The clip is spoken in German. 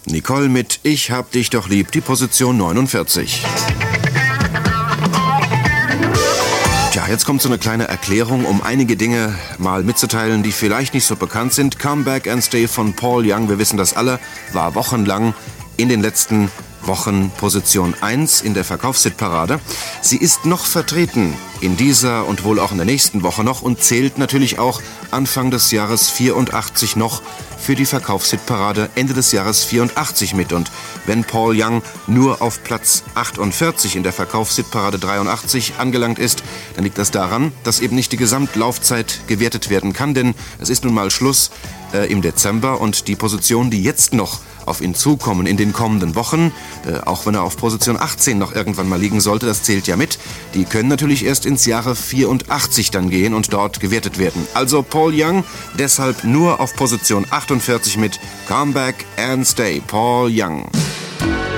Nicole mit Ich hab dich doch lieb, die Position 49. Tja, jetzt kommt so eine kleine Erklärung, um einige Dinge mal mitzuteilen, die vielleicht nicht so bekannt sind. Come Back and Stay von Paul Young, wir wissen das alle, war wochenlang in den letzten Wochen Position 1 in der Verkaufshitparade. Sie ist noch vertreten in dieser und wohl auch in der nächsten Woche noch und zählt natürlich auch Anfang des Jahres 84 noch für die Verkaufshitparade Ende des Jahres 84 mit. Und wenn Paul Young nur auf Platz 48 in der Verkaufshitparade 83 angelangt ist, dann liegt das daran, dass eben nicht die Gesamtlaufzeit gewertet werden kann, denn es ist nun mal Schluss im Dezember und die Positionen, die jetzt noch auf ihn zukommen in den kommenden Wochen, auch wenn er auf Position 18 noch irgendwann mal liegen sollte, das zählt ja mit, die können natürlich erst ins Jahre 84 dann gehen und dort gewertet werden. Also Paul Young deshalb nur auf Position 48 mit Come Back and Stay, Paul Young.